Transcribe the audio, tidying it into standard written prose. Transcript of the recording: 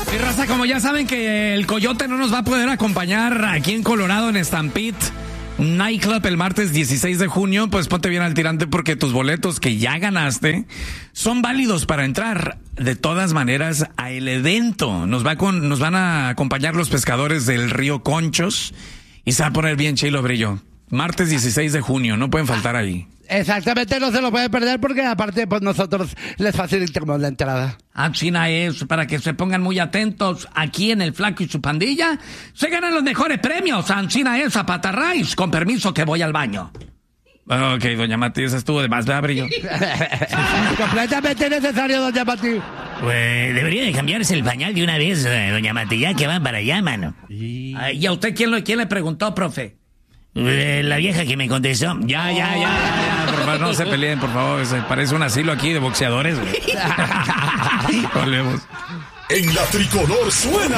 Y raza, como ya saben que el Coyote no nos va a poder acompañar aquí en Colorado en Stampede Nightclub el martes 16 de junio, pues ponte bien al tirante porque tus boletos que ya ganaste son válidos para entrar de todas maneras a el evento. Nos van a acompañar los pescadores del río Conchos y se va a poner bien chilo, Brillo. Martes 16 de junio, no pueden faltar ahí. Exactamente, no se lo puede perder porque aparte pues nosotros les facilitamos la entrada. China es para que se pongan muy atentos aquí en el Flaco y su pandilla. Se ganan los mejores premios. China es a Patarrais. Con permiso que voy al baño. Ok, doña Mati, esa estuvo de más, ¿verdad, Brillo? Completamente necesario, doña Mati. Pues debería de cambiarse el pañal de una vez, doña Mati, ya que van para allá, mano. ¿Y a usted quién le preguntó, profe? La vieja que me contestó. Ya, por favor, no se peleen, por favor. Se parece un asilo aquí de boxeadores. Volvemos. En la tricolor suena